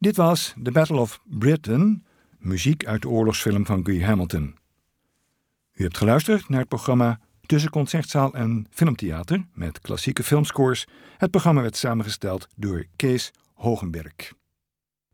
Dit was The Battle of Britain, muziek uit de oorlogsfilm van Guy Hamilton. U hebt geluisterd naar het programma Tussen Concertzaal en Filmtheater met klassieke filmscores. Het programma werd samengesteld door Kees Hogenberg.